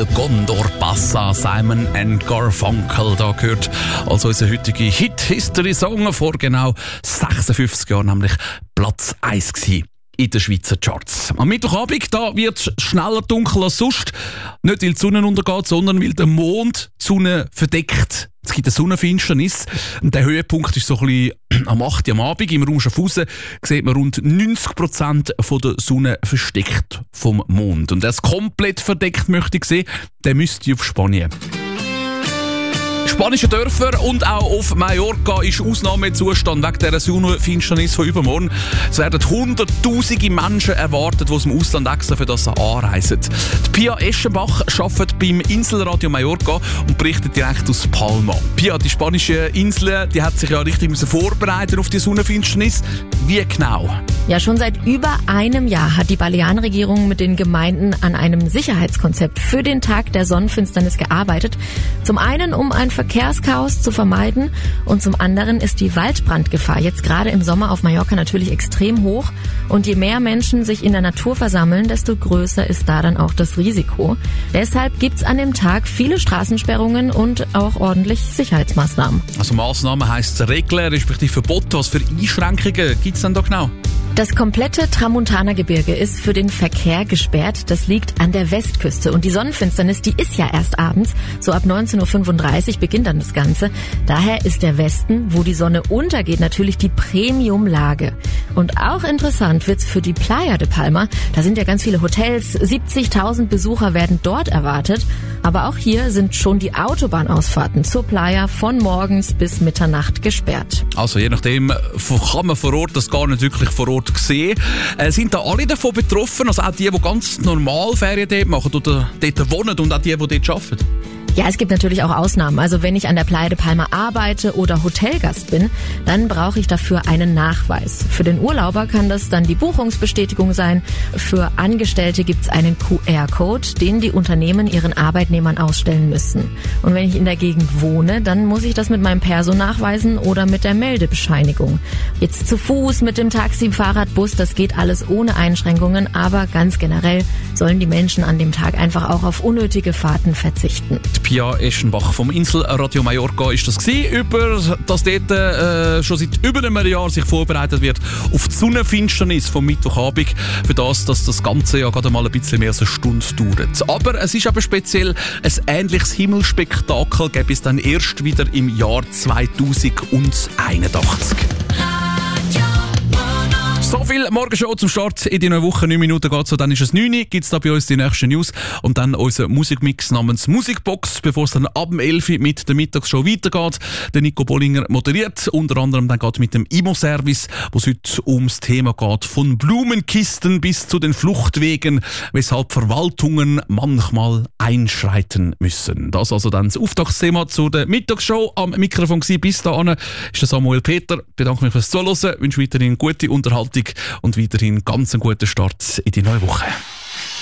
El Condor Passa, Simon & Garfunkel da gehört. Also unser heutiger Hit-History-Song vor genau 56 Jahren, nämlich Platz 1 gewesen in den Schweizer Charts. Am Mittwochabend da wird es schneller dunkel als sonst. Nicht weil die Sonne untergeht, sondern weil der Mond die Sonne verdeckt. Es gibt eine Sonnenfinsternis. Und der Höhepunkt ist so ein bisschen am 8. Uhr am Abend. Im Raum Schaffhausen sieht man rund 90% von der Sonne versteckt vom Mond. Und wer es komplett verdeckt möchte sehen, der müsste auf Spanien. Spanische Dörfer und auch auf Mallorca ist Ausnahmezustand wegen dieser Sonnenfinsternis von übermorgen. Es werden hunderttausende Menschen erwartet, die aus dem Ausland extra für das anreisen. Die Pia Eschenbach arbeitet beim Inselradio Mallorca und berichtet direkt aus Palma. Pia, die spanische Insel, die hat sich ja richtig vorbereitet auf die Sonnenfinsternis. Wie genau? Ja, schon seit über einem Jahr hat die Balearenregierung mit den Gemeinden an einem Sicherheitskonzept für den Tag der Sonnenfinsternis gearbeitet. Zum einen, um ein Verkehrschaos zu vermeiden und zum anderen ist die Waldbrandgefahr jetzt gerade im Sommer auf Mallorca natürlich extrem hoch und je mehr Menschen sich in der Natur versammeln, desto größer ist da dann auch das Risiko. Deshalb gibt's an dem Tag viele Straßensperrungen und auch ordentlich Sicherheitsmaßnahmen. Also Maßnahmen heisst Regeln, respektive Verbote. Was für Einschränkungen gibt's denn da genau? Das komplette Tramontana-Gebirge ist für den Verkehr gesperrt. Das liegt an der Westküste. Und die Sonnenfinsternis, die ist ja erst abends. So ab 19.35 Uhr beginnt dann das Ganze. Daher ist der Westen, wo die Sonne untergeht, natürlich die Premium-Lage. Und auch interessant wird's für die Playa de Palma. Da sind ja ganz viele Hotels. 70.000 Besucher werden dort erwartet. Aber auch hier sind schon die Autobahnausfahrten zur Playa von morgens bis Mitternacht gesperrt. Also je nachdem kann man vor Ort das gar nicht wirklich vor Ort sehen. Sind da alle davon betroffen? Also auch die ganz normal Ferien dort machen oder dort wohnen und auch die dort arbeiten? Ja, es gibt natürlich auch Ausnahmen. Also wenn ich an der Playa de Palma arbeite oder Hotelgast bin, dann brauche ich dafür einen Nachweis. Für den Urlauber kann das dann die Buchungsbestätigung sein. Für Angestellte gibt's einen QR-Code, den die Unternehmen ihren Arbeitnehmern ausstellen müssen. Und wenn ich in der Gegend wohne, dann muss ich das mit meinem Perso nachweisen oder mit der Meldebescheinigung. Jetzt zu Fuß, mit dem Taxi, Fahrrad, Bus, das geht alles ohne Einschränkungen. Aber ganz generell sollen die Menschen an dem Tag einfach auch auf unnötige Fahrten verzichten. Pia Eschenbach vom Inselradio Mallorca ist das gewesen, über das dort schon seit über einem Jahr sich vorbereitet wird auf die Sonnenfinsternis vom Mittwochabend, für das, dass das Ganze ja gerade mal ein bisschen mehr als eine Stunde dauert. Aber es ist aber speziell ein ähnliches Himmelsspektakel, gäbe es dann erst wieder im Jahr 2081. So viel Morgenshow zum Start in die neue Woche. 9 Minuten geht's so, dann ist es 9 Uhr, gibt's da bei uns die nächsten News und dann unser Musikmix namens Musikbox, bevor es dann ab dem 11 Uhr mit der Mittagsshow weitergeht. Der Nico Bollinger moderiert, unter anderem dann geht mit dem Imo-Service, wo es heute ums Thema geht, von Blumenkisten bis zu den Fluchtwegen, weshalb Verwaltungen manchmal einschreiten müssen. Das also dann das Auftaktsthema zu der Mittagsshow. Am Mikrofon gewesen. Bis dahin ist der Samuel Peter. Ich bedanke mich fürs Zuhören, wünsche weiterhin gute Unterhaltung und weiterhin ganz einen guten Start in die neue Woche.